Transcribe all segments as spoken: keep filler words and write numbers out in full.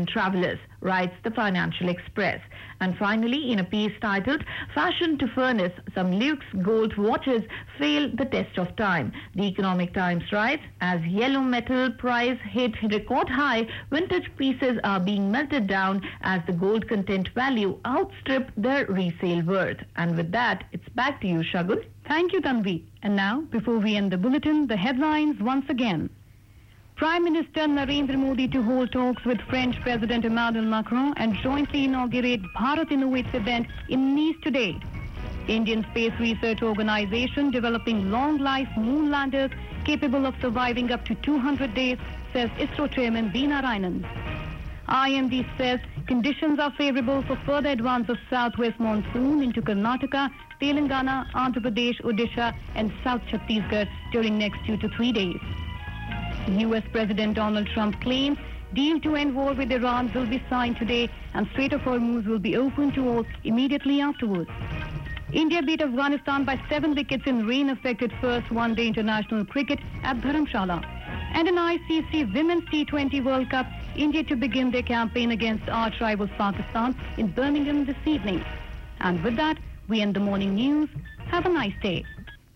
travelers, writes the Financial Express. And finally, in a piece titled Fashion to Furnace, some Luke's gold watches fail the test of time. The Economic Times writes, as yellow metal price hit record high, vintage pieces are being melted down as the gold content value outstrip their resale worth. And with that, it's back to you, Shagun. Thank you, Tanvi. And now, before we end the bulletin, the headlines once again. Prime Minister Narendra Modi to hold talks with French President Emmanuel Macron and jointly inaugurate Bharat Innovates event in Nice today. Indian Space Research Organization developing long-life moon landers capable of surviving up to two hundred days, says ISRO Chairman B. Narayanan. I M D says conditions are favorable for further advance of southwest monsoon into Karnataka, Telangana, Andhra Pradesh, Odisha and South Chhattisgarh during next two to three days. U S President Donald Trump claims deal to end war with Iran will be signed today and Strait of Hormuz will be open to all immediately afterwards. India beat Afghanistan by seven wickets in rain-affected first one-day international cricket at Dharamshala. And in I C C Women's T twenty World Cup, India to begin their campaign against arch rivals Pakistan in Birmingham this evening. And with that, we end the morning news. Have a nice day.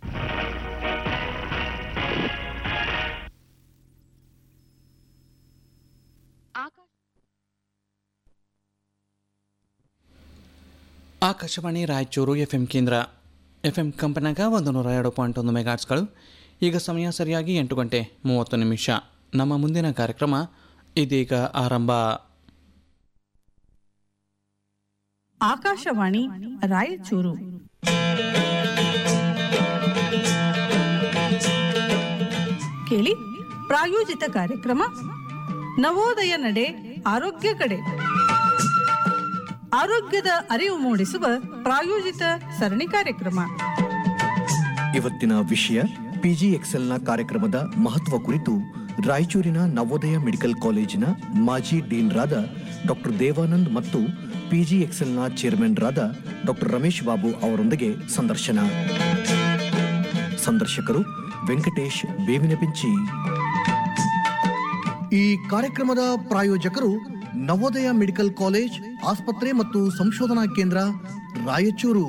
Akashvani Raichur F M ಕೇಂದ್ರ F M ಕಂಪನಾಗ ಒಂದು ನೂರ ಎರಡು point ಒಂದು ಮೆಗಾಟ್ಸ್ಗಳು. ಈಗ ಸಮಯ ಸರಿಯಾಗಿ ಎಂಟು ಗಂಟೆ ಮೂವತ್ತು ನಿಮಿಷ. ನಮ್ಮ ಮುಂದಿನ ಕಾರ್ಯಕ್ರಮ ಇದೀಗ ಆರಂಭ. ಆಕಾಶವಾಣಿ ರಾಯಚೂರು ಕೇಳಿ ಪ್ರಾಯೋಜಿತ ಕಾರ್ಯಕ್ರಮ ನವೋದಯ ನಡೆ ಆರೋಗ್ಯ ಕಡೆ. ಆರೋಗ್ಯದ ಅರಿವು ಮೂಡಿಸುವ ಪ್ರಾಯೋಜಿತ ಸರಣಿ ಕಾರ್ಯಕ್ರಮ. ಇವತ್ತಿನ ವಿಷಯ ಪಿಜಿ ಎಕ್ಸೆಲ್ನ ಕಾರ್ಯಕ್ರಮದ ಮಹತ್ವ ಕುರಿತು ರಾಯಚೂರಿನ ನವೋದಯ ಮೆಡಿಕಲ್ ಕಾಲೇಜಿನ ಮಾಜಿ ಡೀನ್ರಾದ ಡಾಕ್ಟರ್ ದೇವಾನಂದ್ ಮತ್ತು PG ಎಕ್ಸೆಲ್ನ chairman ರಾದ doctor Ramesh Babu ಅವರೊಂದಿಗೆ ಸಂದರ್ಶನ. ಸಂದರ್ಶಕರು ವೆಂಕಟೇಶ್ ಬೇವಿನಪಿಂಚಿ. ಈ ಕಾರ್ಯಕ್ರಮದ ಪ್ರಾಯೋಜಕರು ನವೋದಯ ಮೆಡಿಕಲ್ ಕಾಲೇಜ್, ಆಸ್ಪತ್ರೆ ಮತ್ತು ಸಂಶೋಧನಾ ಕೇಂದ್ರ ರಾಯಚೂರು.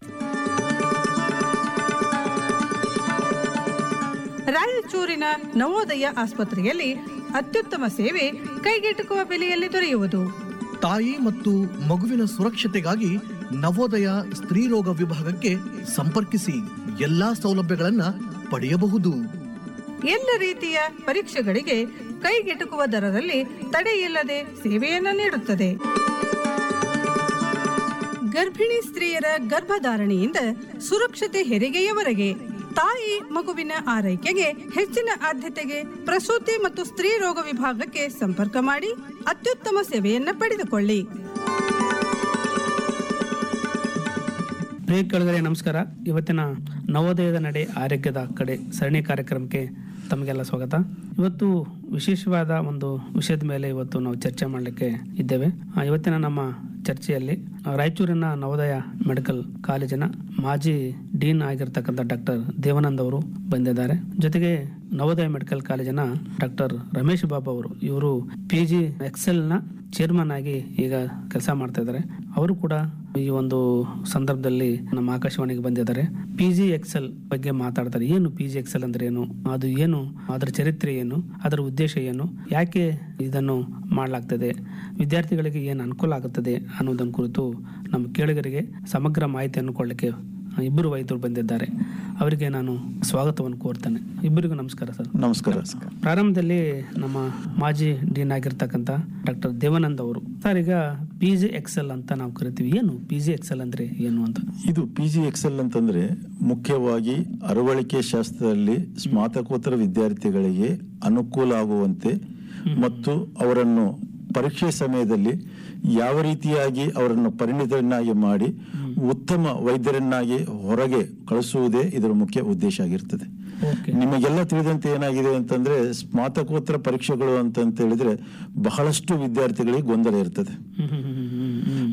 ರಾಯಚೂರಿನ ನವೋದಯ ಆಸ್ಪತ್ರೆಯಲ್ಲಿ ಅತ್ಯುತ್ತಮ ಸೇವೆ ಕೈಗೆಟುಕುವ ಬೆಲೆಯಲ್ಲಿ ದೊರೆಯುವುದು. ತಾಯಿ ಮತ್ತು ಮಗುವಿನ ಸುರಕ್ಷತೆಗಾಗಿ ನವೋದಯ ಸ್ತ್ರೀರೋಗ ವಿಭಾಗಕ್ಕೆ ಸಂಪರ್ಕಿಸಿ ಎಲ್ಲಾ ಸೌಲಭ್ಯಗಳನ್ನ ಪಡೆಯಬಹುದು. ಎಲ್ಲ ರೀತಿಯ ಪರೀಕ್ಷೆಗಳಿಗೆ ಕೈಗೆಟುಕುವ ದರದಲ್ಲಿ ತಡೆಯಿಲ್ಲದೆ ಸೇವೆಯನ್ನು ನೀಡುತ್ತದೆ. ಗರ್ಭಿಣಿ ಸ್ತ್ರೀಯರ ಗರ್ಭಧಾರಣೆಯಿಂದ ಸುರಕ್ಷತೆ ಹೆರಿಗೆಯವರೆಗೆ ತಾಯಿ ಮಗುವಿನ ಆರೈಕೆಗೆ ಹೆಚ್ಚಿನ ಆದ್ಯತೆಗೆ ಪ್ರಸೂತಿ ಮತ್ತು ಸ್ತ್ರೀ ರೋಗ ವಿಭಾಗಕ್ಕೆ ಸಂಪರ್ಕ ಮಾಡಿ ಅತ್ಯುತ್ತಮ ಸೇವೆಯನ್ನು ಪಡೆದುಕೊಳ್ಳಿ. ಪ್ರಿಯ ಕೇಳುಗರೆ ನಮಸ್ಕಾರ. ಇವತ್ತಿನ ನವೋದಯದ ನಡೆ ಆರೋಗ್ಯದ ಕಡೆ ಸರಣಿ ಕಾರ್ಯಕ್ರಮಕ್ಕೆ ತಮಗೆಲ್ಲ ಸ್ವಾಗತ. ಇವತ್ತು ವಿಶೇಷವಾದ ಒಂದು ವಿಷಯದ ಮೇಲೆ ಇವತ್ತು ನಾವು ಚರ್ಚೆ ಮಾಡಲಿಕ್ಕೆ ಇದ್ದೇವೆ. ಇವತ್ತಿನ ನಮ್ಮ ಚರ್ಚೆಯಲ್ಲಿ ರಾಯಚೂರಿನ ನವೋದಯ ಮೆಡಿಕಲ್ ಕಾಲೇಜಿನ ಮಾಜಿ ಡೀನ್ ಆಗಿರ್ತಕ್ಕಂಥ ಡಾಕ್ಟರ್ ದೇವಾನಂದ್ ಅವರು ಬಂದಿದ್ದಾರೆ. ಜೊತೆಗೆ ನವೋದಯ ಮೆಡಿಕಲ್ ಕಾಲೇಜಿನ ಡಾಕ್ಟರ್ ರಮೇಶ್ ಬಾಬು ಅವರು, ಇವರು ಪಿ ಜಿ ಎಕ್ಸೆಲ್ ನ ಚೇರ್ಮನ್ ಆಗಿ ಈಗ ಕೆಲಸ ಮಾಡ್ತಾ ಇದ್ದಾರೆ. ಅವರು ಕೂಡ ಈ ಒಂದು ಸಂದರ್ಭದಲ್ಲಿ ನಮ್ಮ ಆಕಾಶವಾಣಿಗೆ ಬಂದಿದ್ದಾರೆ. ಪಿ ಜಿ ಎಕ್ಸೆಲ್ ಬಗ್ಗೆ ಮಾತಾಡ್ತಾರೆ. ಏನು ಪಿ ಜಿ ಎಕ್ಸೆಲ್ ಅಂದ್ರೆ ಏನು, ಅದು ಏನು, ಅದರ ಚರಿತ್ರೆ ಏನು, ಅದರ ಉದ್ದೇಶ ಏನು, ಯಾಕೆ ಇದನ್ನು ಮಾಡಲಾಗ್ತದೆ, ವಿದ್ಯಾರ್ಥಿಗಳಿಗೆ ಏನು ಅನುಕೂಲ ಆಗುತ್ತದೆ ಅನ್ನೋದನ್ನು ಕುರಿತು ನಮ್ಮ ಕೇಳುಗರಿಗೆ ಸಮಗ್ರ ಮಾಹಿತಿಯನ್ನು ಕೊಡಲಿಕ್ಕೆ ಇಬ್ಬರು ವೈದ್ಯರು ಬಂದಿದ್ದಾರೆ. ಅವರಿಗೆ ನಾನು ಸ್ವಾಗತವನ್ನು ಕೋರ್ತೇನೆ. ಇಬ್ಬರಿಗೂ ನಮಸ್ಕಾರ ಸರ್. ನಮಸ್ಕಾರ. ಪ್ರಾರಂಭದಲ್ಲಿ ನಮ್ಮ ಮಾಜಿ ಡೀನ್ ಆಗಿರ್ತಕ್ಕಂಥ ಡಾಕ್ಟರ್ ದೇವಾನಂದ್ ಅವರು, ಸರ್ ಈಗ ಪಿ ಜಿ ಎಕ್ಸೆಲ್ ಅಂತ ನಾವು ಕರಿತೀವಿ, ಏನು ಪಿ ಜಿ ಎಕ್ಸೆಲ್ ಅಂದ್ರೆ ಏನು ಅಂತ? ಇದು ಪಿ ಜಿ ಎಕ್ಸೆಲ್ ಅಂತಂದ್ರೆ ಮುಖ್ಯವಾಗಿ ಅರವಳಿಕೆ ಶಾಸ್ತ್ರದಲ್ಲಿ ಸ್ನಾತಕೋತ್ತರ ವಿದ್ಯಾರ್ಥಿಗಳಿಗೆ ಅನುಕೂಲ ಆಗುವಂತೆ ಮತ್ತು ಅವರನ್ನು ಪರೀಕ್ಷೆ ಸಮಯದಲ್ಲಿ ಯಾವ ರೀತಿಯಾಗಿ ಅವರನ್ನು ಪರಿಣಿತರನ್ನಾಗಿ ಮಾಡಿ ಉತ್ತಮ ವೈದ್ಯರನ್ನಾಗಿ ಹೊರಗೆ ಕಳಿಸುವುದೇ ಇದರ ಮುಖ್ಯ ಉದ್ದೇಶ ಆಗಿರ್ತದೆ. ನಿಮಗೆಲ್ಲ ತಿಳಿದಂತೆ ಏನಾಗಿದೆ ಅಂತಂದ್ರೆ ಸ್ನಾತಕೋತ್ತರ ಪರೀಕ್ಷೆಗಳು ಅಂತ ಹೇಳಿದ್ರೆ ಬಹಳಷ್ಟು ವಿದ್ಯಾರ್ಥಿಗಳಿಗೆ ಗೊಂದಲ ಇರ್ತದೆ.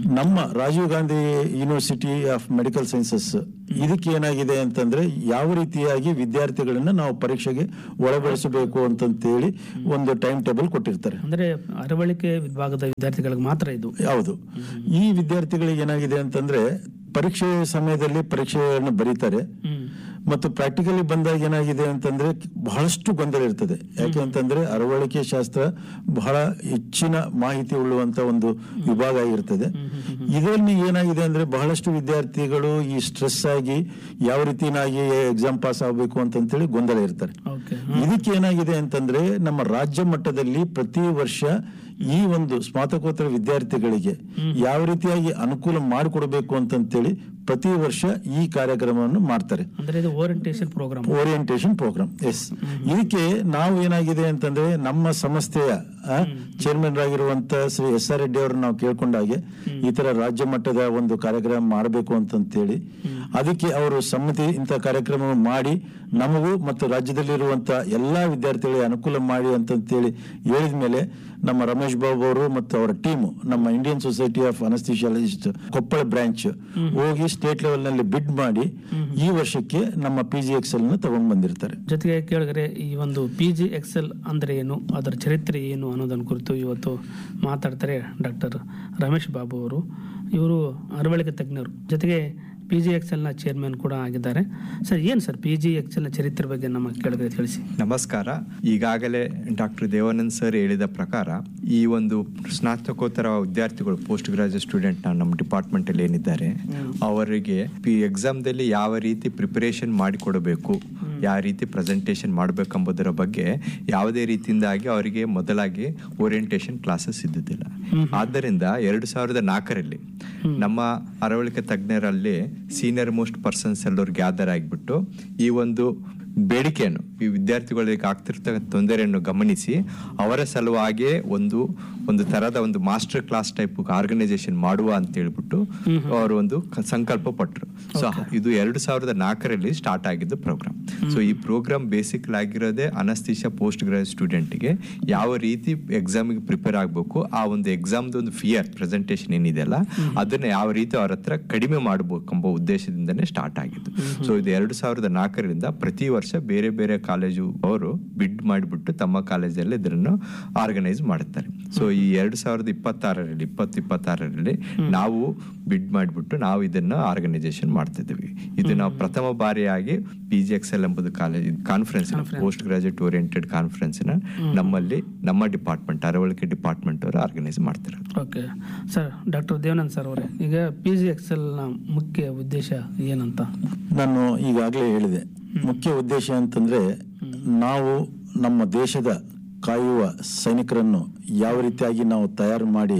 ನಮ್ಮ Rajiv Gandhi university of medical sciences ಇದಕ್ಕೆ ಏನಾಗಿದೆ ಅಂತಂದ್ರೆ ಯಾವ ರೀತಿಯಾಗಿ ವಿದ್ಯಾರ್ಥಿಗಳನ್ನ ನಾವು ಪರೀಕ್ಷೆಗೆ ಒಳಪಡಿಸಬೇಕು ಅಂತಂತೇಳಿ ಒಂದು ಟೈಮ್ ಟೇಬಲ್ ಕೊಟ್ಟಿರ್ತಾರೆ. ಅಂದ್ರೆ ಅರವಳಿಕೆ ವಿಭಾಗದ ವಿದ್ಯಾರ್ಥಿಗಳಿಗೆ ಮಾತ್ರ ಇದು. ಹೌದು. ಈ ವಿದ್ಯಾರ್ಥಿಗಳಿಗೆ ಏನಾಗಿದೆ ಅಂತಂದ್ರೆ ಪರೀಕ್ಷೆ ಸಮಯದಲ್ಲಿ ಪರೀಕ್ಷೆಯನ್ನು ಬರೀತಾರೆ ಮತ್ತು ಪ್ರಾಕ್ಟಿಕಲಿ ಬಂದಾಗ ಏನಾಗಿದೆ ಅಂತಂದ್ರೆ ಬಹಳಷ್ಟು ಗೊಂದಲ ಇರ್ತದೆ. ಯಾಕೆ ಅಂತಂದ್ರೆ ಅರವಳಿಕೆ ಶಾಸ್ತ್ರ ಬಹಳ ಹೆಚ್ಚಿನ ಮಾಹಿತಿ ಉಳ್ಳುವಂತ ಒಂದು ವಿಭಾಗ ಆಗಿರ್ತದೆ. ಇದರಲ್ಲಿ ಏನಾಗಿದೆ ಅಂದ್ರೆ ಬಹಳಷ್ಟು ವಿದ್ಯಾರ್ಥಿಗಳು ಈ ಸ್ಟ್ರೆಸ್ ಆಗಿ ಯಾವ ರೀತಿಯಾಗಿ ಎಕ್ಸಾಮ್ ಪಾಸ್ ಆಗಬೇಕು ಅಂತಂತೇಳಿ ಗೊಂದಲ ಇರ್ತಾರೆ. ಇದಕ್ಕೆ ಏನಾಗಿದೆ ಅಂತಂದ್ರೆ ನಮ್ಮ ರಾಜ್ಯ ಮಟ್ಟದಲ್ಲಿ ಪ್ರತಿ ವರ್ಷ ಈ ಒಂದು ಸ್ನಾತಕೋತ್ತರ ವಿದ್ಯಾರ್ಥಿಗಳಿಗೆ ಯಾವ ರೀತಿಯಾಗಿ ಅನುಕೂಲ ಮಾಡಿಕೊಡ್ಬೇಕು ಅಂತಂತೇಳಿ ಪ್ರತಿ ವರ್ಷ ಈ ಕಾರ್ಯಕ್ರಮವನ್ನು ಮಾಡ್ತಾರೆ. Orientation program orientation program S. ಇದಕ್ಕೆ ನಾವು ಏನಾಗಿದೆ ಅಂತಂದ್ರೆ ನಮ್ಮ ಸಂಸ್ಥೆಯ ಚೇರ್ಮನ್ ಆಗಿರುವಂತ ಶ್ರೀ ಎಸ್ ಆರ್ ರೆಡ್ಡಿ ಅವರು ನಾವು ಕೇಳ್ಕೊಂಡಾಗೆ ಈ ತರ ರಾಜ್ಯ ಮಟ್ಟದ ಒಂದು ಕಾರ್ಯಕ್ರಮ ಮಾಡಬೇಕು ಅಂತಂತೇಳಿ ಅದಕ್ಕೆ ಅವರು ಸಮ್ಮತಿ ಇಂಥ ಕಾರ್ಯಕ್ರಮ ಮಾಡಿ ನಮಗೂ ಮತ್ತು ರಾಜ್ಯದಲ್ಲಿರುವಂತ ಎಲ್ಲಾ ವಿದ್ಯಾರ್ಥಿಗಳಿಗೆ ಅನುಕೂಲ ಮಾಡಿ ಅಂತಂತೇಳಿ ಹೇಳಿದ ಮೇಲೆ ನಮ್ಮ ರಮೇಶ್ ಬಾಬು ಅವರು ಮತ್ತು ಅವರ ಟೀಮು ನಮ್ಮ Indian society of ಅನಸ್ಥಿಷಿಯಾಲಜಿಸ್ಟ್ Koppal branch ಹೋಗಿ ಸ್ಟೇಟ್ ಲೆವೆಲ್ ನಲ್ಲಿ ಬಿಡ್ ಮಾಡಿ ಈ ವರ್ಷಕ್ಕೆ ನಮ್ಮ ಪಿ ಜಿ ಎಕ್ಸೆಲ್ ನ ತಗೊಂಡ್ ಬಂದಿರ್ತಾರೆ. ಜೊತೆಗೆ ಕೇಳಿದ್ರೆ ಈ ಒಂದು ಪಿ ಜಿ ಎಕ್ಸೆಲ್ ಅಂದ್ರೆ ಏನು, ಅದರ ಚರಿತ್ರೆ ಏನು ಅನ್ನೋದನ್ನ ಕುರಿತು ಇವತ್ತು ಮಾತಾಡ್ತಾರೆ ಡಾಕ್ಟರ್ ರಮೇಶ್ ಬಾಬು ಅವರು. ಇವರು ಅರವಳಿಕೆ ತಜ್ಞರು, ಜೊತೆಗೆ ಪಿ ಜಿ ಎಕ್ಸೆಲ್ ನ ಚೇರ್ಮನ್ ಕೂಡ ಆಗಿದ್ದಾರೆ. ಸರ್, ಏನ್ ಸರ್ ಪಿ ಜಿ ಎಕ್ಸೆಲ್ ನ ಚರಿತ್ರೆ ಬಗ್ಗೆ ನಮ್ಮ ಕೇಳಿದ್ರೆ ತಿಳಿಸಿ. ನಮಸ್ಕಾರ. ಈಗಾಗಲೇ ಡಾಕ್ಟರ್ ದೇವಾನಂದ್ ಸರ್ ಹೇಳಿದ ಪ್ರಕಾರ ಈ ಒಂದು ಸ್ನಾತಕೋತ್ತರ ವಿದ್ಯಾರ್ಥಿಗಳು ಪೋಸ್ಟ್ ಗ್ರಾಜುಯೇಟ್ ಸ್ಟೂಡೆಂಟ್ ನಮ್ಮ ಡಿಪಾರ್ಟ್ಮೆಂಟ್ ಅಲ್ಲಿ ಏನಿದ್ದಾರೆ ಅವರಿಗೆ ಪಿ ಎಕ್ಸಾಮ್ದಲ್ಲಿ ಯಾವ ರೀತಿ ಪ್ರಿಪರೇಷನ್ ಮಾಡಿಕೊಡಬೇಕು, ಯಾವ ರೀತಿ ಪ್ರೆಸೆಂಟೇಷನ್ ಮಾಡಬೇಕೆಂಬುದರ ಬಗ್ಗೆ ಯಾವುದೇ ರೀತಿಯಿಂದಾಗಿ ಅವರಿಗೆ ಮೊದಲಾಗಿ ಓರಿಯಂಟೇಷನ್ ಕ್ಲಾಸಸ್ ಇದ್ದುದಿಲ್ಲ. ಆದ್ದರಿಂದ ಎರಡು ಸಾವಿರದ ನಾಲ್ಕರಲ್ಲಿ ನಮ್ಮ ಅರವಳಿಕೆ ತಜ್ಞರಲ್ಲಿ ಸೀನಿಯರ್ ಮೋಸ್ಟ್ ಪರ್ಸನ್ಸ್ ಎಲ್ಲರೂ ಗ್ಯಾದರ್ ಆಗಿಬಿಟ್ಟು ಈ ಒಂದು ಬೇಡಿಕೆಯನ್ನು, ಈ ವಿದ್ಯಾರ್ಥಿಗಳಿಗೆ ಆಗ್ತಿರ್ತಕ್ಕಂಥ ತೊಂದರೆಯನ್ನು ಗಮನಿಸಿ ಅವರ ಸಲುವಾಗಿ ಒಂದು ಒಂದು ತರದ ಒಂದು ಮಾಸ್ಟರ್ ಕ್ಲಾಸ್ ಟೈಪ್ ಆರ್ಗನೈಸೇಷನ್ ಮಾಡುವ ಅಂತ ಹೇಳ್ಬಿಟ್ಟು ಅವರು ಒಂದು ಸಂಕಲ್ಪ ಪಟ್ಟರು. ಸೊ ಇದು ಎರಡು ಸಾವಿರದ ನಾಲ್ಕರಲ್ಲಿ ಸ್ಟಾರ್ಟ್ ಆಗಿದ್ದು ಪ್ರೋಗ್ರಾಮ್. ಸೊ ಈ ಪ್ರೋಗ್ರಾಮ್ ಬೇಸಿಕಲ್ ಆಗಿರೋದೇ ಅನಸ್ಥಿಷಿಯಾ ಪೋಸ್ಟ್ ಗ್ರಾಜುಯೇಟ್ ಸ್ಟೂಡೆಂಟ್ಗೆ ಯಾವ ರೀತಿ ಎಕ್ಸಾಮಿಗೆ ಪ್ರಿಪೇರ್ ಆಗಬೇಕು, ಆ ಒಂದು ಎಕ್ಸಾಮ್ದು ಒಂದು ಫಿಯರ್ ಪ್ರೆಸೆಂಟೇಷನ್ ಏನಿದೆಯಲ್ಲ ಅದನ್ನ ಯಾವ ರೀತಿ ಅವ್ರ ಹತ್ರ ಕಡಿಮೆ ಮಾಡಬೇಕೆಂಬ ಉದ್ದೇಶದಿಂದನೇ ಸ್ಟಾರ್ಟ್ ಆಗಿದ್ದು. ಸೊ ಇದು ಎರಡು ಸಾವಿರದ ನಾಲ್ಕರಿಂದ ಪ್ರತಿ ವರ್ಷ ಬೇರೆ ಬೇರೆ ಕಾಲೇಜು ಅವರು ಬಿಡ್ ಮಾಡಿಬಿಟ್ಟು ತಮ್ಮ ಕಾಲೇಜಲ್ಲಿ ಇದನ್ನು ಆರ್ಗನೈಸ್ ಮಾಡುತ್ತಾರೆ. ಸೊ ಈ ಎರಡು ಸಾವಿರದ ಇಪ್ಪತ್ತಾರರಲ್ಲಿ ಇಪ್ಪತ್ತು ಇಪ್ಪತ್ತಾರರಲ್ಲಿ ನಾವು ಬಿಡ್ ಮಾಡಿಬಿಟ್ಟು ನಾವು ಇದನ್ನ ಆರ್ಗನೈಸೇಷನ್ ಮಾಡ್ತಿದ್ದೀವಿ. ಇದು ನಾವು ಪ್ರಥಮ ಬಾರಿಯಾಗಿ ಪಿ ಜಿ ಎಕ್ಸ್ ಎಲ್ ಎಂಬುದು college conference, post graduate oriented conference ನಮ್ಮಲ್ಲಿ ನಮ್ಮ ಡಿಪಾರ್ಟ್ಮೆಂಟ್ ಅರವಳಿಕೆ ಡಿಪಾರ್ಟ್ಮೆಂಟ್ ಅವರು ಆರ್ಗನೈಸ್ ಮಾಡ್ತಾರೆ. Okay sir. Doctor Devanand sir ಅವರೇ, ಈಗ ಪಿ ಜಿ ಎಕ್ಸ್ ಎಲ್ ನ ಮುಖ್ಯ ಉದ್ದೇಶ ಏನಂತ ನಾನು ಈಗಾಗಲೇ ಹೇಳಿದೆ. ಮುಖ್ಯ ಉದ್ದೇಶ ಅಂತಂದ್ರೆ ನಾವು ನಮ್ಮ ದೇಶದ ಕಾಯುವ ಸೈನಿಕರನ್ನು ಯಾವ ರೀತಿಯಾಗಿ ನಾವು ತಯಾರು ಮಾಡಿ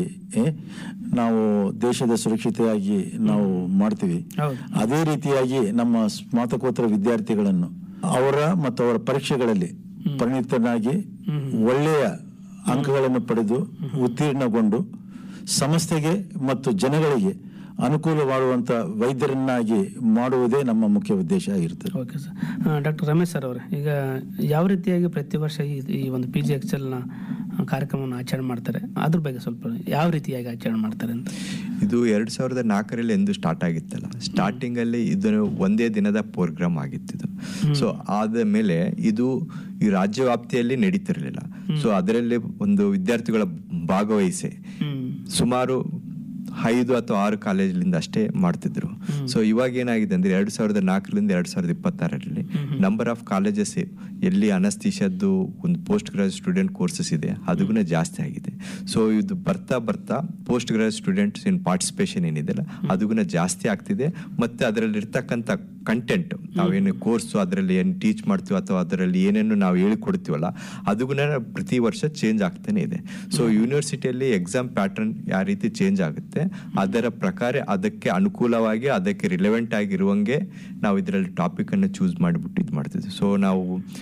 ನಾವು ದೇಶದ ಸುರಕ್ಷತೆಯಾಗಿ ನಾವು ಮಾಡ್ತೀವಿ, ಅದೇ ರೀತಿಯಾಗಿ ನಮ್ಮ ಸ್ನಾತಕೋತ್ತರ ವಿದ್ಯಾರ್ಥಿಗಳನ್ನು ಅವರ ಮತ್ತು ಅವರ ಪರೀಕ್ಷೆಗಳಲ್ಲಿ ಪರಿಣಿತನಾಗಿ ಒಳ್ಳೆಯ ಅಂಕಗಳನ್ನು ಪಡೆದು ಉತ್ತೀರ್ಣಗೊಂಡು ಸಂಸ್ಥೆಗೆ ಮತ್ತು ಜನಗಳಿಗೆ ಅನುಕೂಲ ಮಾಡುವಂತ ವೈದ್ಯರನ್ನಾಗಿ ಮಾಡುವುದೇ ನಮ್ಮ ಮುಖ್ಯ ಉದ್ದೇಶ ಆಗಿರ್ತದೆ. Okay sir. Doctor Ramesh sir ಅವರೇ, ಈಗ ಯಾವ ರೀತಿಯಾಗಿ ಪ್ರತಿ ವರ್ಷ ಈ ಒಂದು ಪಿ ಜಿ ಎಕ್ಸ್ ಎಲ್ ನ ಕಾರ್ಯಕ್ರಮವನ್ನು ಆಚರಣೆ ಮಾಡ್ತಾರೆ, ಅದ್ರ ಬಗ್ಗೆ ಸ್ವಲ್ಪ ಯಾವ ರೀತಿಯಾಗಿ ಆಚರಣೆ ಮಾಡ್ತಾರೆ ಅಂತ. ಇದು ಎರಡ್ ಸಾವಿರದ ನಾಲ್ಕರಲ್ಲಿ ಎಂದು ಸ್ಟಾರ್ಟ್ ಆಗಿತ್ತಲ್ಲ, ಸ್ಟಾರ್ಟಿಂಗ್ ಅಲ್ಲಿ ಇದು ಒಂದೇ ದಿನದ ಪ್ರೋಗ್ರಾಮ್ ಆಗಿತ್ತು. ಸೊ ಆದ ಮೇಲೆ ಇದು ಈ ರಾಜ್ಯ ವ್ಯಾಪ್ತಿಯಲ್ಲಿ ನಡೀತಿರ್ಲಿಲ್ಲ. ಸೊ ಅದರಲ್ಲಿ ಒಂದು ವಿದ್ಯಾರ್ಥಿಗಳ ಭಾಗವಹಿಸಿ ಸುಮಾರು ಐದು ಅಥವಾ ಆರು ಕಾಲೇಜಿನಿಂದ ಅಷ್ಟೇ ಮಾಡ್ತಿದ್ರು. ಸೊ ಇವಾಗ ಏನಾಗಿದೆ ಅಂದ್ರೆ ಎರಡ್ ಸಾವಿರದ ನಾಲ್ಕರಿಂದ ಎರಡ್ ಸಾವಿರದ ಇಪ್ಪತ್ತಾರರಲ್ಲಿ ನಂಬರ್ ಆಫ್ ಕಾಲೇಜಸ್ ಎಲ್ಲಿ ಅನಸ್ಥಿಷಿಯಾದ್ದು ಒಂದು ಪೋಸ್ಟ್ ಗ್ರಾಜುಯೇಟ್ ಸ್ಟೂಡೆಂಟ್ ಕೋರ್ಸಸ್ ಇದೆ ಅದಕ್ಕೂ ಜಾಸ್ತಿ ಆಗಿದೆ. ಸೊ ಇದು ಬರ್ತಾ ಬರ್ತಾ post graduate students in participation ಏನಿದೆಲ್ಲ ಅದಕ್ಕೂ ಜಾಸ್ತಿ ಆಗ್ತಿದೆ. ಮತ್ತೆ ಅದರಲ್ಲಿ ಇರ್ತಕ್ಕಂಥ ಕಂಟೆಂಟ್, ನಾವೇನು ಕೋರ್ಸು ಅದರಲ್ಲಿ ಏನು ಟೀಚ್ ಮಾಡ್ತೀವಿ ಅಥವಾ ಅದರಲ್ಲಿ ಏನೇನು ನಾವು ಹೇಳಿಕೊಡ್ತೀವಲ್ಲ ಅದಕ್ಕೂ ಪ್ರತಿ ವರ್ಷ ಚೇಂಜ್ ಆಗ್ತಾನೆ ಇದೆ. ಸೊ ಯೂನಿವರ್ಸಿಟಿಯಲ್ಲಿ ಎಕ್ಸಾಮ್ ಪ್ಯಾಟರ್ನ್ ಯಾವ ರೀತಿ ಚೇಂಜ್ ಆಗುತ್ತೆ ಅದರ ಪ್ರಕಾರ ಅದಕ್ಕೆ ಅನುಕೂಲವಾಗಿ ಅದಕ್ಕೆ ರಿಲೆವೆಂಟ್ ಆಗಿರುವಂಗೆ ನಾವು ಇದರಲ್ಲಿ ಟಾಪಿಕ್ ಅನ್ನು ಚೂಸ್ ಮಾಡಿಬಿಟ್ಟು ಇದು ಮಾಡ್ತಿದ್ವಿ. ಸೊ ನಾವು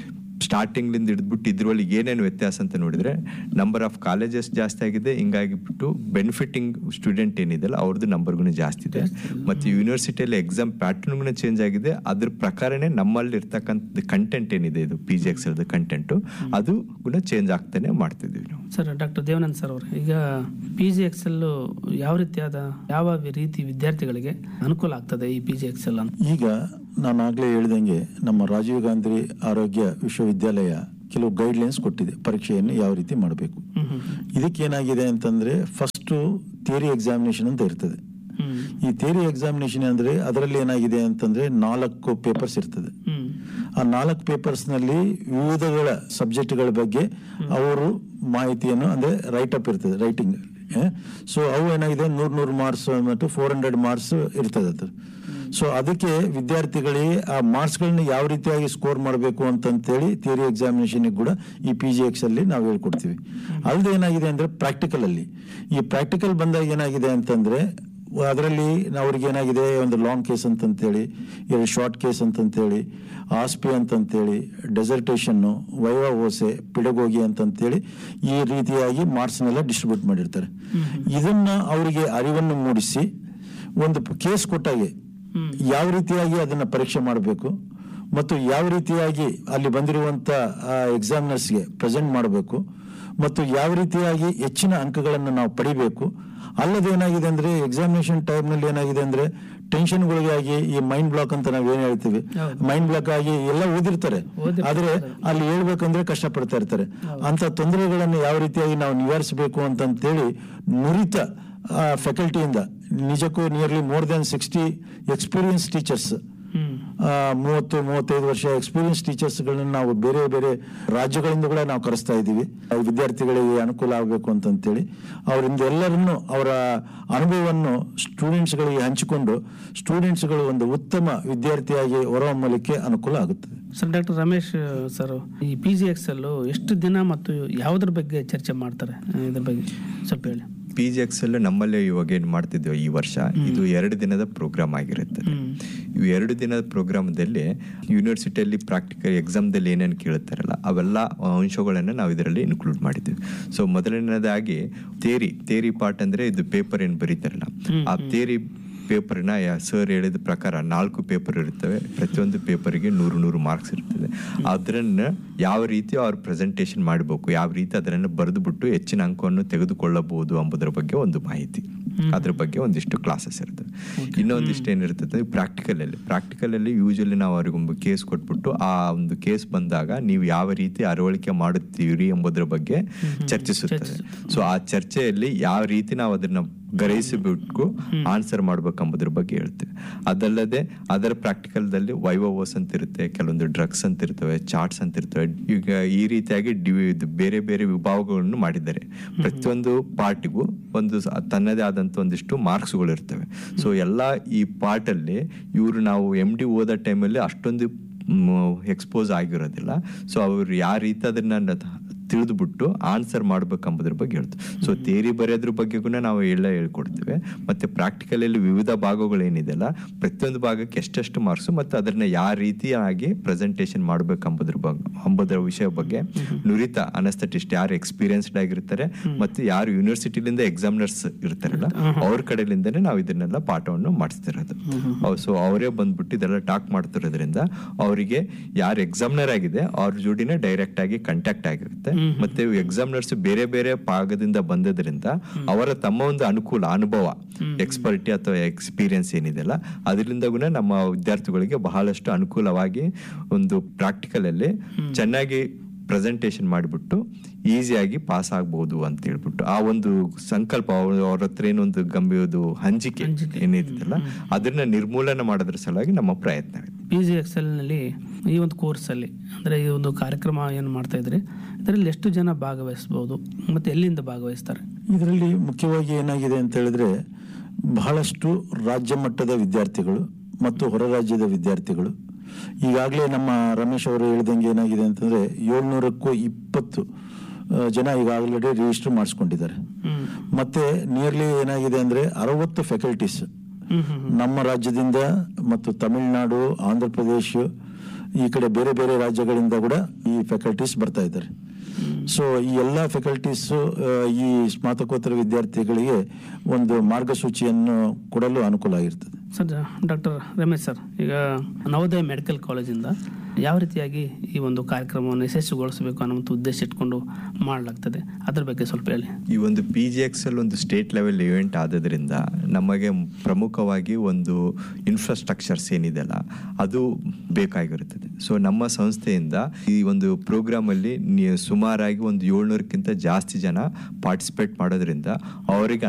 ಸ್ಟಾರ್ಟಿಂಗ್ಲಿಂದ ಹಿಡಿದ್ಬಿಟ್ಟು ಇದ್ರೊಳಗೆ ಏನೇನು ವ್ಯತ್ಯಾಸ ಅಂತ ನೋಡಿದ್ರೆ ನಂಬರ್ ಆಫ್ ಕಾಲೇಜಸ್ ಜಾಸ್ತಿ ಆಗಿದೆ. ಹಿಂಗಾಗಿಬಿಟ್ಟು ಬೆನಿಫಿಟಿಂಗ್ ಸ್ಟೂಡೆಂಟ್ ಏನಿದೆಲ್ಲ ಅವ್ರದ್ದು ನಂಬರ್ಗೂ ಜಾಸ್ತಿ ಇದೆ. ಮತ್ತು ಯೂನಿವರ್ಸಿಟಿಯಲ್ಲಿ ಎಕ್ಸಾಮ್ ಪ್ಯಾಟರ್ನ್ಗೂ ಚೇಂಜ್ ಆಗಿದೆ. ಅದ್ರ ಪ್ರಕಾರನೇ ನಮ್ಮಲ್ಲಿ ಇರ್ತಕ್ಕಂಥ ಕಂಟೆಂಟ್ ಏನಿದೆ ಇದು ಪಿ ಜಿ ಎಕ್ಸೆಲ್ ಕಂಟೆಂಟು ಅದು ಕೂಡ ಚೇಂಜ್ ಆಗ್ತಾನೆ ಮಾಡ್ತಿದ್ದೀವಿ ನಾವು. ಸರ್, ಡಾಕ್ಟರ್ ದೇವಾನಂದ್ ಸರ್ ಅವರು, ಈಗ ಪಿ ಜಿ ಎಕ್ಸೆಲ್ ಯಾವ ರೀತಿಯಾದ ಯಾವ ರೀತಿ ವಿದ್ಯಾರ್ಥಿಗಳಿಗೆ ಅನುಕೂಲ ಆಗ್ತದೆ ಈ ಪಿ ಜಿ ಎಕ್ಸೆಲ್ ಅಂತ? ಈಗ ನಾನು ಆಗ್ಲೇ ಹೇಳಿದಂಗೆ ನಮ್ಮ ರಾಜೀವ್ ಗಾಂಧಿ ಆರೋಗ್ಯ ವಿಶ್ವವಿದ್ಯಾಲಯ ಕೆಲವು ಗೈಡ್ಲೈನ್ಸ್ ಕೊಟ್ಟಿದೆ ಪರೀಕ್ಷೆಯನ್ನು ಯಾವ ರೀತಿ ಮಾಡಬೇಕು. ಇದಕ್ಕೇನಾಗಿದೆ ಅಂತಂದ್ರೆ ಫಸ್ಟ್ ಥಿಯರಿ ಎಕ್ಸಾಮಿನೇಷನ್ ಅಂತ ಇರ್ತದೆ. ಈ ಥಿಯರಿ ಎಕ್ಸಾಮಿನೇಷನ್ ಅಂದ್ರೆ ಅದರಲ್ಲಿ ಏನಾಗಿದೆ ಅಂತಂದ್ರೆ ನಾಲ್ಕು ಪೇಪರ್ಸ್ ಇರ್ತದೆ. ಆ ನಾಲ್ಕು ಪೇಪರ್ಸ್ ನಲ್ಲಿ ವಿವಿಧಗಳ ಸಬ್ಜೆಕ್ಟ್ಗಳ ಬಗ್ಗೆ ಅವರು ಮಾಹಿತಿಯನ್ನು ಅಂದ್ರೆ ರೈಟ್ ಅಪ್ ಇರ್ತದೆ, ರೈಟಿಂಗ್. ಸೊ ಅವು ಏನಾಗಿದೆ ನೂರ್ ನೂರು ಮಾರ್ಕ್ಸ್ ಮತ್ತು ಫೋರ್ ಹಂಡ್ರೆಡ್ ಮಾರ್ಕ್ಸ್ ಇರ್ತದೆ ಅದು. ಸೊ ಅದಕ್ಕೆ ವಿದ್ಯಾರ್ಥಿಗಳಿಗೆ ಆ ಮಾರ್ಕ್ಸ್ಗಳನ್ನ ಯಾವ ರೀತಿಯಾಗಿ ಸ್ಕೋರ್ ಮಾಡಬೇಕು ಅಂತಂತೇಳಿ ಥಿಯರಿ ಎಕ್ಸಾಮಿನೇಷನ್ ಕೂಡ ಈ ಪಿ ಜಿ ಎಕ್ಸ್ ಅಲ್ಲಿ ನಾವು ಹೇಳ್ಕೊಡ್ತೀವಿ. ಅಲ್ಲದೆ ಏನಾಗಿದೆ ಅಂದ್ರೆ ಪ್ರಾಕ್ಟಿಕಲ್ ಅಲ್ಲಿ ಈ ಪ್ರಾಕ್ಟಿಕಲ್ ಬಂದಾಗ ಏನಾಗಿದೆ ಅಂತಂದ್ರೆ ಅದರಲ್ಲಿ ಅವ್ರಿಗೆ ಏನಾಗಿದೆ ಒಂದು ಲಾಂಗ್ ಕೇಸ್ ಅಂತಂತೇಳಿ, ಎರಡು ಶಾರ್ಟ್ ಕೇಸ್ ಅಂತಂತೇಳಿ, ಆಸ್ಪಿ ಅಂತಂತೇಳಿ, ಡೆಸರ್ಟೇಷನ್ನು, ವೈವಾ ಓಸೆ, ಪಿಡಗೋಗಿ ಅಂತಂತೇಳಿ ಈ ರೀತಿಯಾಗಿ ಮಾರ್ಕ್ಸ್ನೆಲ್ಲ ಡಿಸ್ಟ್ರಿಬ್ಯೂಟ್ ಮಾಡಿರ್ತಾರೆ. ಇದನ್ನ ಅವರಿಗೆ ಅರಿವನ್ನು ಮೂಡಿಸಿ ಒಂದು ಕೇಸ್ ಕೊಟ್ಟಾಗೆ ಯಾವ ರೀತಿಯಾಗಿ ಅದನ್ನ ಪರೀಕ್ಷೆ ಮಾಡಬೇಕು ಮತ್ತು ಯಾವ ರೀತಿಯಾಗಿ ಅಲ್ಲಿ ಬಂದಿರುವಂತ ಎಕ್ಸಾಮಿನರ್ಸ್ಗೆ ಪ್ರೆಸೆಂಟ್ ಮಾಡಬೇಕು ಮತ್ತು ಯಾವ ರೀತಿಯಾಗಿ ಹೆಚ್ಚಿನ ಅಂಕಗಳನ್ನು ನಾವು ಪಡಿಬೇಕು. ಅಲ್ಲದೆ ಏನಾಗಿದೆ ಅಂದ್ರೆ ಎಕ್ಸಾಮಿನೇಷನ್ ಟೈಮ್ ನಲ್ಲಿ ಏನಾಗಿದೆ ಅಂದ್ರೆ ಟೆನ್ಷನ್ಗಳಿಗಾಗಿ ಈ ಮೈಂಡ್ ಬ್ಲಾಕ್ ಅಂತ ನಾವ್ ಏನ್ ಹೇಳ್ತೀವಿ, ಮೈಂಡ್ ಬ್ಲಾಕ್ ಆಗಿ ಎಲ್ಲ ಓದಿರ್ತಾರೆ, ಆದ್ರೆ ಅಲ್ಲಿ ಹೇಳ್ಬೇಕಂದ್ರೆ ಕಷ್ಟ ಪಡ್ತಾ ಇರ್ತಾರೆ. ಅಂತ ತೊಂದರೆಗಳನ್ನು ಯಾವ ರೀತಿಯಾಗಿ ನಾವು ನಿವಾರಿಸಬೇಕು ಅಂತಂತೇಳಿ ನುರಿತ ಫ್ಯಾಕಲ್ಟಿಯಿಂದ ನಿಜಕ್ಕೂ nearly more than sixty experience teachers, ಮೂವತ್ತು ಮೂವತ್ತೈದು ವರ್ಷ ಎಕ್ಸ್ಪೀರಿಯನ್ಸ್ ಟೀಚರ್ಸ್ ಗಳನ್ನ ನಾವು ಬೇರೆ ಬೇರೆ ರಾಜ್ಯಗಳಿಂದ ಕೂಡ ನಾವು ಕರೆಸ್ತಾ ಇದ್ದೀವಿ ವಿದ್ಯಾರ್ಥಿಗಳಿಗೆ ಅನುಕೂಲ ಆಗಬೇಕು ಅಂತಂತೇಳಿ. ಅವರಿಂದ ಎಲ್ಲರನ್ನು ಅವರ ಅನುಭವವನ್ನು ಸ್ಟೂಡೆಂಟ್ಸ್ ಗಳಿಗೆ ಹಂಚಿಕೊಂಡು ಸ್ಟೂಡೆಂಟ್ಸ್ ಗಳು ಒಂದು ಉತ್ತಮ ವಿದ್ಯಾರ್ಥಿಯಾಗಿ ಹೊರಹೊಮ್ಮಲಿಕ್ಕೆ ಅನುಕೂಲ ಆಗುತ್ತದೆ. ಸರ್, ಡಾಕ್ಟರ್ ರಮೇಶ್ ಸರ್, ಈ ಪಿ ಜಿ ಎಕ್ಸ್ ಅಲ್ಲೂ ಎಷ್ಟು ದಿನ ಮತ್ತು ಯಾವುದ್ರ ಬಗ್ಗೆ ಚರ್ಚೆ ಮಾಡ್ತಾರೆ, ಇದ್ರ ಬಗ್ಗೆ ಸ್ವಲ್ಪ ಹೇಳಿ. ಪಿ ಜಿ ಎಕ್ಸ್ ಅಲ್ಲೂ ನಮ್ಮಲ್ಲೇ ಇವಾಗ ಏನ್ ಮಾಡ್ತಿದ್ದೇವೆ ಈ ವರ್ಷ, ಇದು ಎರಡು ದಿನದ ಪ್ರೋಗ್ರಾಮ್ ಆಗಿರುತ್ತದೆ. ಇವು ಎರಡು ದಿನದ ಪ್ರೋಗ್ರಾಮದಲ್ಲಿ ಯೂನಿವರ್ಸಿಟಿಯಲ್ಲಿ ಪ್ರಾಕ್ಟಿಕಲ್ ಎಕ್ಸಾಮ್ದಲ್ಲಿ ಏನೇನು ಕೇಳುತ್ತಾರಲ್ಲ ಅವೆಲ್ಲ ಅಂಶಗಳನ್ನು ನಾವು ಇದರಲ್ಲಿ ಇನ್ಕ್ಲೂಡ್ ಮಾಡಿದ್ದೀವಿ. ಸೊ ಮೊದಲನೇದಾಗಿ ಥಿಯರಿ ಥಿಯರಿ ಪಾರ್ಟ್ ಅಂದ್ರೆ ಇದು ಪೇಪರ್ ಏನು ಬರೀತಾರಲ್ಲ ಆ ಥಿಯರಿ ಪೇಪರ್ನ ಸರ್ ಹೇಳಿದ ಪ್ರಕಾರ ನಾಲ್ಕು ಪೇಪರ್ ಇರ್ತವೆ. ಪ್ರತಿಯೊಂದು ಪೇಪರ್ಗೆ ನೂರು ನೂರು ಮಾರ್ಕ್ಸ್ ಇರ್ತದೆ. ಅದನ್ನ ಯಾವ ರೀತಿ ಅವ್ರು ಪ್ರೆಸೆಂಟೇಷನ್ ಮಾಡಬೇಕು, ಯಾವ ರೀತಿ ಅದನ್ನು ಬರೆದು ಬಿಟ್ಟು ಹೆಚ್ಚಿನ ಅಂಕವನ್ನು ತೆಗೆದುಕೊಳ್ಳಬಹುದು ಎಂಬುದರ ಬಗ್ಗೆ ಒಂದು ಮಾಹಿತಿ, ಅದ್ರ ಬಗ್ಗೆ ಒಂದಿಷ್ಟು ಕ್ಲಾಸಸ್ ಇರ್ತವೆ. ಇನ್ನೊಂದಿಷ್ಟು ಏನಿರ್ತದೆ ಪ್ರಾಕ್ಟಿಕಲ್ ಅಲ್ಲಿ ಪ್ರಾಕ್ಟಿಕಲ್ ಅಲ್ಲಿ ಯೂಶಲಿ ನಾವು ಅವ್ರಿಗೊಂದು ಕೇಸ್ ಕೊಟ್ಬಿಟ್ಟು ಆ ಒಂದು ಕೇಸ್ ಬಂದಾಗ ನೀವು ಯಾವ ರೀತಿ ಅರವಳಿಕೆ ಮಾಡುತ್ತೀರಿ ಎಂಬುದರ ಬಗ್ಗೆ ಚರ್ಚಿಸುತ್ತದೆ. ಸೊ ಆ ಚರ್ಚೆಯಲ್ಲಿ ಯಾವ ರೀತಿ ನಾವು ಅದನ್ನ ಗ್ರಹಿಸಿಬಿಟ್ಟು ಆನ್ಸರ್ ಮಾಡ್ಬೇಕಂಬುದ್ರ ಬಗ್ಗೆ ಹೇಳ್ತೇವೆ. ಅದಲ್ಲದೆ ಅದರ ಪ್ರಾಕ್ಟಿಕಲ್ದಲ್ಲಿ ವೈವೋಸ್ ಅಂತ ಇರುತ್ತೆ, ಕೆಲವೊಂದು ಡ್ರಗ್ಸ್ ಅಂತ ಇರ್ತವೆ, ಚಾರ್ಟ್ಸ್ ಅಂತ ಇರ್ತವೆ. ಈಗ ಈ ರೀತಿಯಾಗಿ ಬೇರೆ ಬೇರೆ ವಿಭಾಗಗಳನ್ನು ಮಾಡಿದ್ದಾರೆ. ಪ್ರತಿಯೊಂದು ಪಾರ್ಟಿಗೂ ಒಂದು ತನ್ನದೇ ಆದಂತ ಒಂದಿಷ್ಟು ಮಾರ್ಕ್ಸ್ಗಳು ಇರ್ತವೆ. ಸೊ ಎಲ್ಲ ಈ ಪಾರ್ಟ್ ಅಲ್ಲಿ ಇವರು ನಾವು ಎಮ್ ಡಿ ಓದೋ ಟೈಮಲ್ಲಿ ಅಷ್ಟೊಂದು ಎಕ್ಸ್ಪೋಸ್ ಆಗಿರೋದಿಲ್ಲ. ಸೊ ಅವ್ರು ಯಾವ ರೀತಿ ಅದನ್ನ ತಿಳಿದ್ಬಿಟ್ಟು ಆನ್ಸರ್ ಮಾಡ್ಬೇಕಂಬುದ್ರ ಬಗ್ಗೆ ಹೇಳ್ತೀವಿ. ಸೊ ಥಿಯರಿ ಬರೆಯೋದ್ರ ಬಗ್ಗೆಗೂ ನಾವು ಎಲ್ಲ ಹೇಳ್ಕೊಡ್ತೇವೆ. ಮತ್ತೆ ಪ್ರಾಕ್ಟಿಕಲ್ ಅಲ್ಲಿ ವಿವಿಧ ಭಾಗಗಳು ಏನಿದೆಲ್ಲ ಪ್ರತಿಯೊಂದು ಭಾಗಕ್ಕೆ ಎಷ್ಟೆಷ್ಟು ಮಾರ್ಕ್ಸ್ ಮತ್ತೆ ಅದನ್ನ ಯಾವ ರೀತಿಯಾಗಿ ಪ್ರೆಸೆಂಟೇಷನ್ ಮಾಡ್ಬೇಕಂಬುದ್ರ ಬಗ್ಗೆ ಅಂಬುದರ ವಿಷಯ ಬಗ್ಗೆ ನುರಿತ ಅನಸ್ಥೆಟಿಸ್ಟ್ ಯಾರು ಎಕ್ಸ್ಪೀರಿಯನ್ಸ್ಡ್ ಆಗಿರ್ತಾರೆ ಮತ್ತೆ ಯಾರು ಯೂನಿವರ್ಸಿಟಿಲಿಂದ ಎಕ್ಸಾಮಿನರ್ಸ್ ಇರ್ತಾರಲ್ಲ ಅವ್ರ ಕಡೆಯಿಂದನೇ ನಾವು ಇದನ್ನೆಲ್ಲ ಪಾಠವನ್ನು ಮಾಡಿಸ್ತಿರೋದು. ಸೊ ಅವರೇ ಬಂದ್ಬಿಟ್ಟು ಇದೆಲ್ಲ ಟಾಕ್ ಮಾಡ್ತಿರೋದ್ರಿಂದ ಅವರಿಗೆ ಯಾರು ಎಕ್ಸಾಮಿನರ್ ಆಗಿದೆ ಅವ್ರ ಜೋಡಿನೇ ಡೈರೆಕ್ಟ್ ಆಗಿ ಕಾಂಟ್ಯಾಕ್ಟ್ ಆಗಿರುತ್ತೆ. ಮತ್ತೆ ಎಕ್ಸಾಮಿನರ್ಸ್ ಬೇರೆ ಬೇರೆ ಭಾಗದಿಂದ ಬಂದದ್ರಿಂದ ಅವರ ತಮ್ಮ ಒಂದು ಅನುಕೂಲ ಅನುಭವ ಎಕ್ಸ್ಪರ್ಟಿ ಅಥವಾ ಎಕ್ಸ್ಪೀರಿಯನ್ಸ್ ಏನಿದೆಲ್ಲ ಅದರಿಂದ ನಮ್ಮ ವಿದ್ಯಾರ್ಥಿಗಳಿಗೆ ಬಹಳಷ್ಟು ಅನುಕೂಲವಾಗಿ ಒಂದು ಪ್ರಾಕ್ಟಿಕಲ್ ಅಲ್ಲಿ ಚೆನ್ನಾಗಿ ಪ್ರೆಸೆಂಟೇಷನ್ ಮಾಡಿಬಿಟ್ಟು ಈಸಿಯಾಗಿ ಪಾಸ್ ಆಗ್ಬಹುದು ಅಂತ ಹೇಳ್ಬಿಟ್ಟು ಆ ಒಂದು ಸಂಕಲ್ಪ ಅವ್ರ ಹತ್ರ ಏನೊಂದು ಗಂಭೀರದು ಹಂಚಿಕೆ ಏನಿದೆಯಲ್ಲ ಅದನ್ನ ನಿರ್ಮೂಲನೆ ಮಾಡೋದ್ರ ಸಲುವಾಗಿ ನಮ್ಮ ಪ್ರಯತ್ನ. ಪಿ ಜಿ ಎಕ್ಸ್ ಎಲ್ ನಲ್ಲಿ ಈ ಒಂದು ಕೋರ್ಸ್ ಅಲ್ಲಿ ಅಂದ್ರೆ ಈ ಒಂದು ಕಾರ್ಯಕ್ರಮ ಏನು ಮಾಡ್ತಾ ಇದ್ರೆ ಇದರಲ್ಲಿ ಎಷ್ಟು ಜನ ಭಾಗವಹಿಸಬಹುದು ಮತ್ತೆ ಎಲ್ಲಿಂದ ಭಾಗವಹಿಸ್ತಾರೆ? ಇದರಲ್ಲಿ ಮುಖ್ಯವಾಗಿ ಏನಾಗಿದೆ ಅಂತ ಹೇಳಿದ್ರೆ ಬಹಳಷ್ಟು ರಾಜ್ಯ ಮಟ್ಟದ ವಿದ್ಯಾರ್ಥಿಗಳು ಮತ್ತು ಹೊರ ರಾಜ್ಯದ ವಿದ್ಯಾರ್ಥಿಗಳು. ಈಗಾಗಲೇ ನಮ್ಮ ರಮೇಶ್ ಅವರು ಹೇಳಿದಂಗೆ ಏನಾಗಿದೆ ಅಂತಂದ್ರೆ ಏಳ್ನೂರಕ್ಕೂ ಇಪ್ಪತ್ತು ಜನ ಈಗ ಆಲ್ರೆಡಿ ರಿಜಿಸ್ಟರ್ ಮಾಡಿಸ್ಕೊಂಡಿದ್ದಾರೆ. ಮತ್ತೆ ನಿಯರ್ಲಿ ಏನಾಗಿದೆ ಅಂದ್ರೆ ಅರವತ್ತು ಫ್ಯಾಕಲ್ಟೀಸ್ ನಮ್ಮ ರಾಜ್ಯದಿಂದ ಮತ್ತು ತಮಿಳುನಾಡು, ಆಂಧ್ರ ಪ್ರದೇಶ, ಈ ಕಡೆ ಬೇರೆ ಬೇರೆ ರಾಜ್ಯಗಳಿಂದ ಕೂಡ ಈ ಫ್ಯಾಕಲ್ಟೀಸ್ ಬರ್ತಾ ಇದ್ದಾರೆ. ಸೊ ಈ ಎಲ್ಲ ಫ್ಯಾಕಲ್ಟೀಸು ಈ ಸ್ನಾತಕೋತ್ತರ ವಿದ್ಯಾರ್ಥಿಗಳಿಗೆ ಒಂದು ಮಾರ್ಗಸೂಚಿಯನ್ನು ಕೊಡಲು ಅನುಕೂಲ ಆಗಿರ್ತದೆ. ಸರ್, ಡಾಕ್ಟರ್ ರಮೇಶ್ ಸರ್, ಈಗ ನವೋದಯ ಮೆಡಿಕಲ್ ಕಾಲೇಜಿಂದ ಯಾವ ರೀತಿಯಾಗಿ ಈ ಒಂದು ಕಾರ್ಯಕ್ರಮವನ್ನು ಯಶಸ್ವಿಗೊಳಿಸಬೇಕು ಅನ್ನೋ ಉದ್ದೇಶ ಇಟ್ಕೊಂಡು ಮಾಡಲಾಗ್ತದೆ, ಅದ್ರ ಬಗ್ಗೆ ಸ್ವಲ್ಪ ಹೇಳಿ. ಈ ಒಂದು ಪಿ ಜಿ ಎಕ್ಸ್ ಎಲ್ ಒಂದು ಸ್ಟೇಟ್ ಲೆವೆಲ್ ಇವೆಂಟ್ ಆದದ್ರಿಂದ ನಮಗೆ ಪ್ರಮುಖವಾಗಿ ಒಂದು ಇನ್ಫ್ರಾಸ್ಟ್ರಕ್ಚರ್ಸ್ ಏನಿದೆಯಲ್ಲ ಅದು ಬೇಕಾಗಿರುತ್ತದೆ. ಸೊ ನಮ್ಮ ಸಂಸ್ಥೆಯಿಂದ ಈ ಒಂದು ಪ್ರೋಗ್ರಾಮಲ್ಲಿ ಸುಮಾರಾಗಿ ಒಂದು ಏಳ್ನೂರಕ್ಕಿಂತ ಜಾಸ್ತಿ ಜನ ಪಾರ್ಟಿಸಿಪೇಟ್ ಮಾಡೋದ್ರಿಂದ ಅವರಿಗೆ